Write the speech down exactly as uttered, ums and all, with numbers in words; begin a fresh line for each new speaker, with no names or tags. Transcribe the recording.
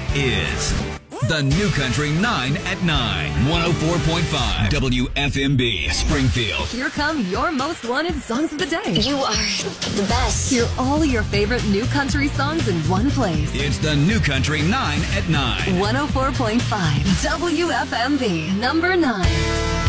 is the New Country nine at nine. one oh four point five W F M B Springfield.
Here come your most wanted songs of the day.
You are the best.
Hear all your favorite new country songs in one place.
It's the New Country nine at nine.
one oh four point five W F M B, number nine.